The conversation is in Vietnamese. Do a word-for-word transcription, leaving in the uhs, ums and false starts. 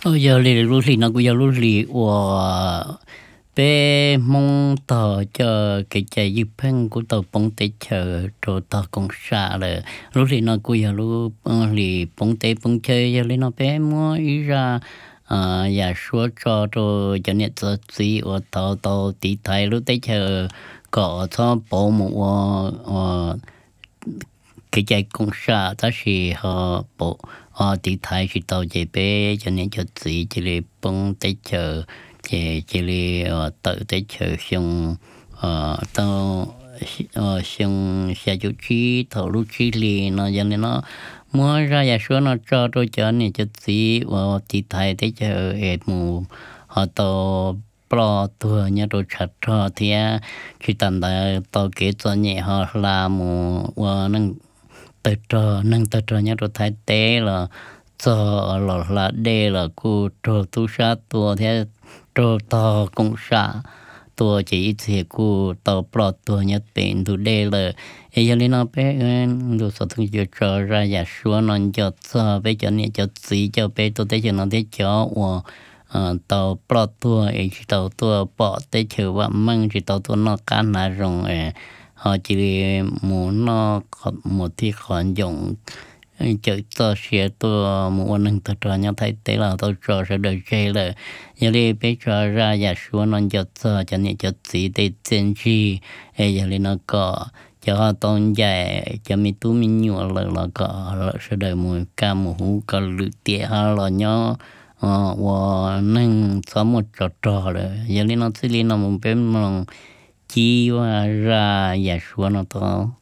哦，有哩路里那个有路里我被蒙到叫给在一片古道蹦地车做到公xã了，路里那个有路嗯里蹦地蹦车有哩那被么一ra à ya số cho rồi cho nên cho gì ở tàu tàu đi thái lúc đấy chờ có cho bộ một ờ cái chạy công xã đó là họ bộ họ đi thái thì tàu chạy bé cho nên cho gì chỉ là bông tới chờ chỉ chỉ là tự tới chờ xong ờ tàu ờ xong xe chú chi tàu lúc chi li nó cho nên nó mua ra ya số nó cho tôi cho nên cho gì ở đi thái tới chờ hết mù họ tàu pro tua nhớ đồ chặt cho thì chỉ tận tại tàu kế cho nhẹ họ làm và nâng tự cho nâng tự cho nhớ đồ thái tế là cho là là đây là cô trò tu sát tua thế trò tàu công xã tua chỉ thì cô tàu pro tua nhớ tiền tu đây là ấy cho nên nó bé đồ sản thương cho cho ra giả xuống nó cho cho bé cho nên cho gì cho bé tôi thấy cho nó thấy cho và tàu pro tua ấy tàu tua bỏ tới chờ và mang chỉ tàu tua nó cá nà rồng họ chỉ muốn nó có mộtที่ขอนdùng chợ to xe tua một nâng thật ra nhau thấy thế là tôi cho sẽ được chơi là giờ đi bé cho ra giả xuống nó cho cho cho nên cho gì để chân chi ấy giờ đi nó có cho họ tôn dài cho mình tu mình nhua là là có là sẽ đời mùi ca mùi hú có lự tiệt ha là nhau ờ và nâng có một trò trò rồi giờ đi nó xử lý nó một bên mà chi và ra giả xuống nó to